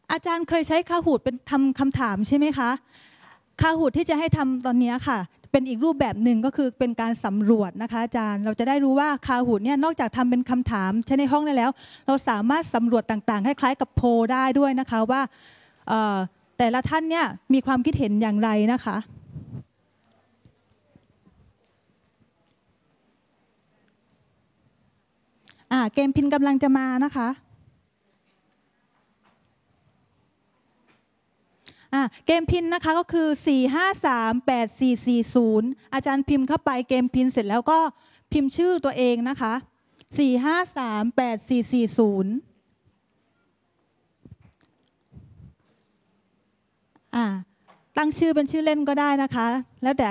อาจารย์เคยใช้คาหูดเป็นทำคำถามใช่ไหมคะคาหูดที่จะให้ทำตอนนี้ค่ะเป็นอีกรูปแบบหนึ่งก็คือเป็นการสำรวจนะคะอาจารย์เราจะได้รู้ว่าคาหูดเนี่ยนอกจากทำเป็นคำถามใช้ในห้องได้แล้วเราสามารถสำรวจต่างๆคล้ายๆกับโพลได้ด้วยนะคะว่าแต่ละท่านเนี่ยมีความคิดเห็นอย่างไรนะคะเกมพินกำลังจะมานะคะเกมพินนะคะก็คือ4538440อาจารย์พิมพ์เข้าไปเกมพินเสร็จแล้วก็พิมพ์ชื่อตัวเองนะคะ4538440ตั้งชื่อเป็นชื่อเล่นก็ได้นะคะแล้วแต่